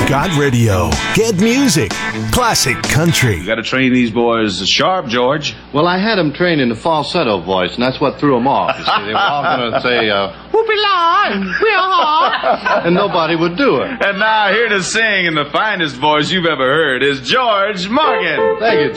Got radio. Get music. Classic country. You got to train these boys sharp, George. Well, I had them trained in the falsetto voice, and that's what threw them off. You see, they were all going to say, whoopie-la, and wheel-haw, and nobody would do it. And now here to sing in the finest voice you've ever heard is George Morgan. Thank you,